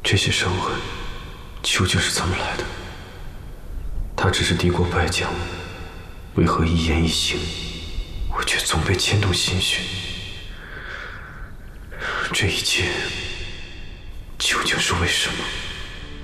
这些伤痕究竟是怎么来的？他只是敌国败将，为何一言一行，我却总被牵动心弦？这一切究竟是为什么？